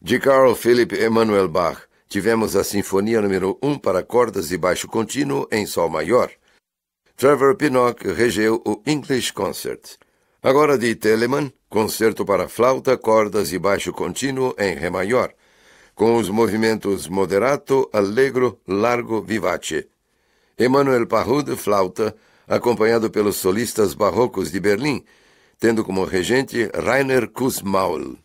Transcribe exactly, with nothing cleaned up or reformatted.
De Carl Philipp Emanuel Bach, tivemos a Sinfonia número um para cordas e baixo contínuo em Sol maior. Trevor Pinnock regeu o English Concert. Agora de Telemann, concerto para flauta, cordas e baixo contínuo em Ré maior, com os movimentos moderato, allegro, largo, vivace. Emanuel Pahud, flauta, acompanhado pelos solistas barrocos de Berlim, tendo como regente Rainer Kussmaul.